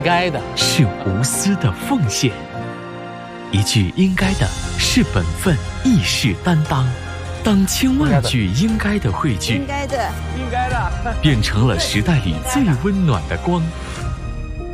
该的是无私的奉献，一句应该的是本分，义士担当。当千万句应该的汇聚， 应该的， 应该的， 变成了时代里最温暖的光。